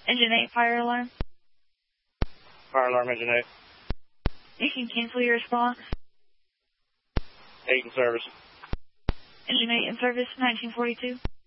Engine 8 fire alarm. Fire alarm, engine 8. You can cancel your response. 8 in service. Engine 8 in service, 1942.